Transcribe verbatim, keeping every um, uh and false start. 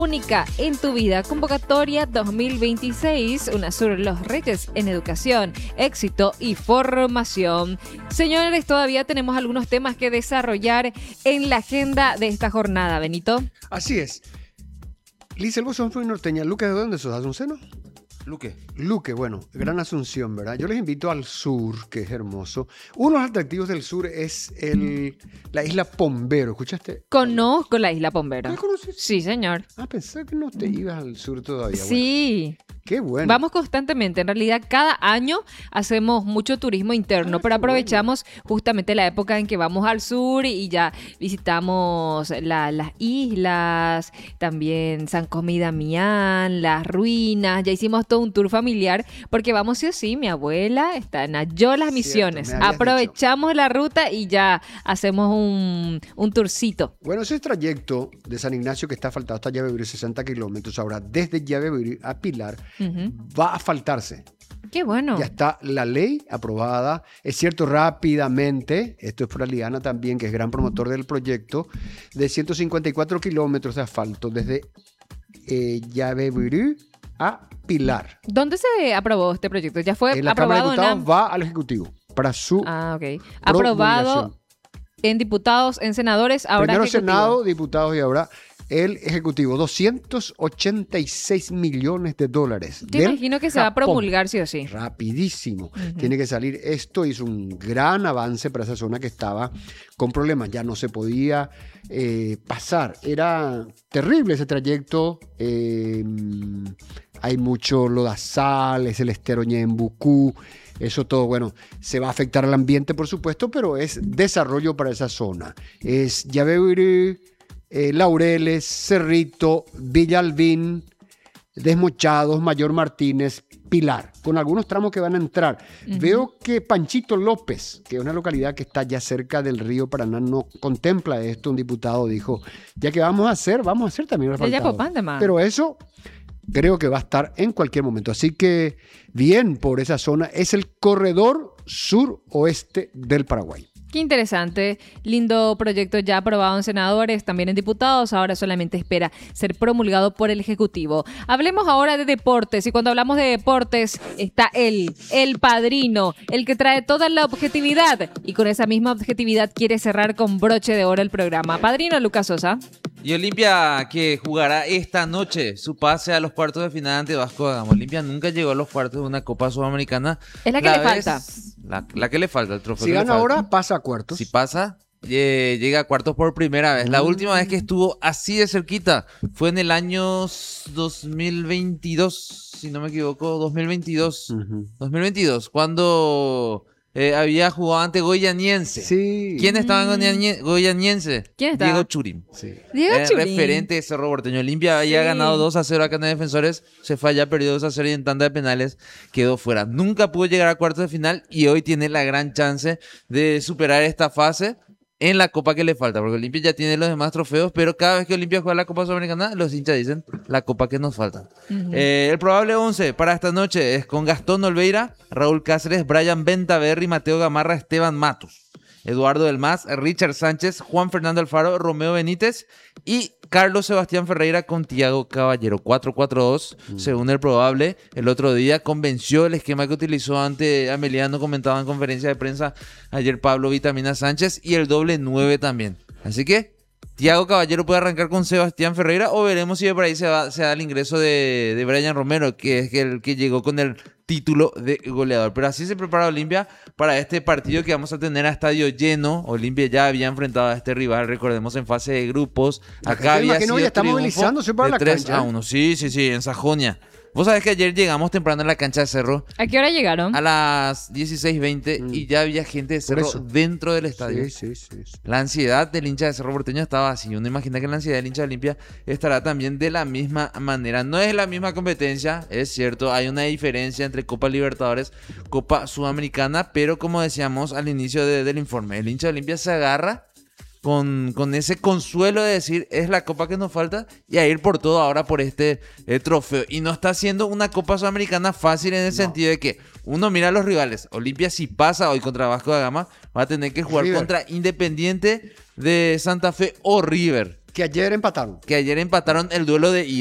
Única en tu vida, convocatoria dos mil veintiséis, UNASUR Los Reyes en educación, éxito y formación. Señores, todavía tenemos algunos temas que desarrollar en la agenda de esta jornada, Benito. Así es. Liz, vos sos muy norteña. Luque, ¿de dónde sos? ¿Asunceno? Luque. Luque, bueno, Gran Asunción, ¿verdad? Yo les invito al sur, que es hermoso. Uno de los atractivos del sur es el, la isla Pombero. ¿Escuchaste? Conozco la isla Pombero. ¿La conoces? Sí, señor. Ah, pensé que no te ibas al sur todavía. Sí. Bueno, qué bueno. Vamos constantemente. En realidad, cada año hacemos mucho turismo interno, Ah, pero qué aprovechamos bueno. justamente la época en que vamos al sur y ya visitamos la, las islas, también San Comí y Damián, las ruinas. Ya hicimos todo un tour familiar porque vamos sí o sí. Mi abuela está en Ayolas Misiones. Cierto, me habías Aprovechamos dicho. la ruta y ya hacemos un, un tourcito. Bueno, ese trayecto de San Ignacio que está asfaltado hasta Llaveburí, sesenta kilómetros. Ahora, desde Llaveburí a Pilar, uh-huh. va a asfaltarse. Qué bueno. Ya está la ley aprobada. Es cierto, rápidamente, esto es por Aliana también, que es gran promotor del proyecto, de ciento cincuenta y cuatro kilómetros de asfalto desde eh, Llaveburí a Pilar. ¿Dónde se aprobó este proyecto? ¿Ya fue en la aprobado? Cámara de Diputados en va al Ejecutivo para su Ah, ok. Aprobado en diputados, en senadores, ahora Primero ejecutivo. Senado, diputados y ahora el Ejecutivo. doscientos ochenta y seis millones de dólares. Yo imagino que se va a promulgar sí o sí. Rapidísimo. Uh-huh. Tiene que salir esto. Hizo un gran avance para esa zona que estaba con problemas. Ya no se podía eh, pasar. Era terrible ese trayecto. Eh, hay mucho lodazal, es el estero Ñembucú. Eso todo, bueno, se va a afectar al ambiente, por supuesto, pero es desarrollo para esa zona. Es Llaveburí, eh, Laureles, Cerrito, Villalbín, Desmochados, Mayor Martínez, Pilar, con algunos tramos que van a entrar. Uh-huh. Veo que Panchito López, que es una localidad que está ya cerca del río Paraná, no contempla esto. Un diputado dijo, ya que vamos a hacer, vamos a hacer también el asfaltado. Pero eso creo que va a estar en cualquier momento. Así que bien por esa zona. Es el corredor sur-oeste del Paraguay. Qué interesante, lindo proyecto ya aprobado en senadores, también en diputados, ahora solamente espera ser promulgado por el Ejecutivo. Hablemos ahora de deportes, y cuando hablamos de deportes está él, el padrino, el que trae toda la objetividad, y con esa misma objetividad quiere cerrar con broche de oro el programa. Padrino Lucas Sosa. Y Olimpia, que jugará esta noche su pase a los cuartos de final ante Vasco da Gama. Olimpia nunca llegó a los cuartos de una Copa Sudamericana. Es la que la le vez, falta. La, la que le falta, el trofeo. Si que gana le falta. ahora, pasa a cuartos. Si pasa, eh, llega a cuartos por primera vez. La mm. última vez que estuvo así de cerquita fue en el año dos mil veintidós, si no me equivoco, dos mil veintidós. Uh-huh. dos mil veintidós, cuando... Eh, había jugado ante Goianiense. Sí. ¿Quién estaba en Goianiense? ¿Quién estaba? Diego Churín. Sí. Diego eh, Churín. Referente de Cerro Porteño. Olimpia había sí. ganado dos a cero acá en Defensores. Se fue allá, perdió dos a cero y en tanda de penales quedó fuera. Nunca pudo llegar a cuartos de final y hoy tiene la gran chance de superar esta fase en la copa que le falta, porque Olimpia ya tiene los demás trofeos, pero cada vez que Olimpia juega la Copa Sudamericana, los hinchas dicen la copa que nos falta. Uh-huh. Eh, el probable once para esta noche es con Gastón Olveira, Raúl Cáceres, Brian Bentaberry, Mateo Gamarra, Esteban Matos, Eduardo Del Mas, Richard Sánchez, Juan Fernando Alfaro, Romeo Benítez y Carlos Sebastián Ferreira con Thiago Caballero. cuatro cuatro dos, mm. según el probable. El otro día convenció el esquema que utilizó ante Ameliano, comentaba en conferencia de prensa ayer Pablo Vitamina Sánchez, y el doble nueve también. Así que Thiago Caballero puede arrancar con Sebastián Ferreira, o veremos si de por ahí se, va, se da el ingreso de, de Brian Romero, que es el que llegó con el título de goleador. Pero así se prepara Olimpia para este partido que vamos a tener a estadio lleno. Olimpia ya había enfrentado a este rival, recordemos, en fase de grupos. Acá había sido ya está movilizándose para la tres cancha. a uno. Sí, sí, sí, en Sajonia. Vos sabés que ayer llegamos temprano a la cancha de Cerro. ¿A qué hora llegaron? A las dieciséis veinte mm. y ya había gente de Cerro dentro del estadio. Sí, sí, sí, sí. La ansiedad del hincha de Cerro Porteño estaba así. Uno imagina que la ansiedad del hincha de Olimpia estará también de la misma manera. No es la misma competencia, es cierto. Hay una diferencia entre Copa Libertadores, Copa Sudamericana, pero como decíamos al inicio de, del informe, el hincha de Olimpia se agarra Con, con ese consuelo de decir, es la copa que nos falta, y a ir por todo ahora por este eh, trofeo. Y no está siendo una Copa Sudamericana fácil en el no. sentido de que uno mira a los rivales. Olimpia, si pasa hoy contra Vasco da Gama, va a tener que jugar River. contra Independiente de Santa Fe o River. Que ayer empataron. que ayer empataron el duelo de